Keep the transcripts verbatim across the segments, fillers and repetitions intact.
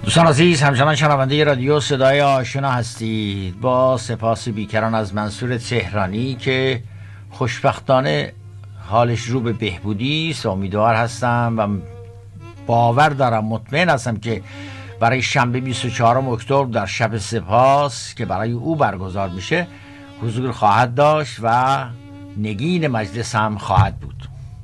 دوستان عزیز، همچنان شنونده رادیو صدای آشنا هستید. با سپاس بیکران از منصور تهرانی که خوشبختانه حالش رو به بهبودی است. امیدوار هستم و باور دارم، مطمئن هستم که برای شنبه بیست و چهارم اکتبر در شب سپاس که برای او برگزار میشه حضور خواهد داشت و نگین مجلس هم خواهد بود.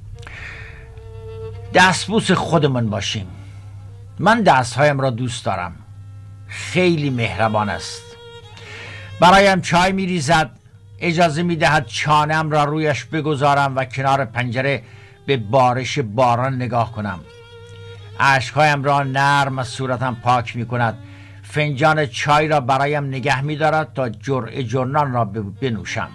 دستبوس خودمون باشیم. من دستهایم را دوست دارم، خیلی مهربان است. برایم چای میریزد، اجازه میدهد چانه‌ام را رویش بگذارم و کنار پنجره به بارش باران نگاه کنم. اشکهایم را نرم از صورتم پاک میکند. فنجان چای را برایم نگه میدارد تا جرعه جرنان را بنوشم.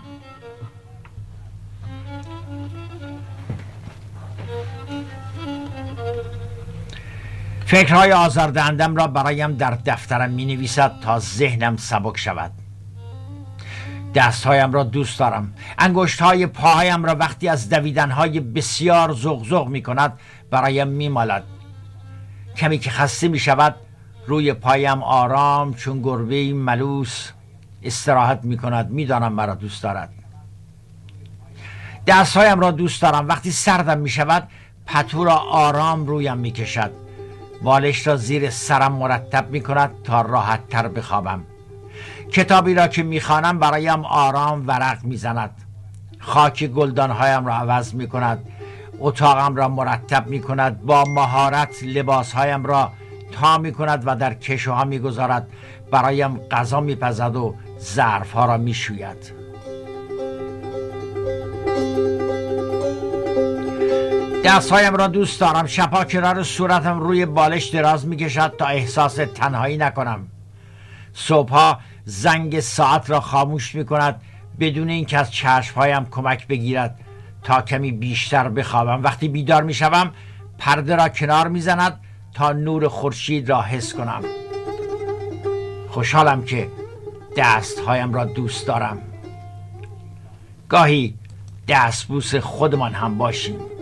فکرهای آزاردهندم را برایم در دفترم می نویسد تا ذهنم سبک شود. دستهایم را دوست دارم. انگشتهای پاهایم را وقتی از دویدنهای بسیار زغزغ می کند برایم می مالد. کمی که خسته می شود روی پایم آرام چون گربه ملوس استراحت می کند. می دانم مرا دوست دارد. دستهایم را دوست دارم. وقتی سردم می شود پتو را آرام رویم می کشد. بالش را زیر سرم مرتب می کند تا راحت تر بخوابم. کتابی را که می خوانم برایم آرام ورق می زند. خاک گلدانهایم را عوض می کند. اتاقم را مرتب می کند. با مهارت لباسهایم را تا می کند و در کشوها می گذارد. برایم غذا می پزد و ظرفها را می شوید. دستهایم را دوست دارم. شبها کنار صورتم روی بالش دراز می کشد تا احساس تنهایی نکنم. صبحها زنگ ساعت را خاموش می کند بدون اینکه از چشمهایم کمک بگیرد تا کمی بیشتر بخوابم. وقتی بیدار می شوم پرده را کنار می زند تا نور خورشید را حس کنم. خوشحالم که دستهایم را دوست دارم. گاهی دستبوس خودمان هم باشیم.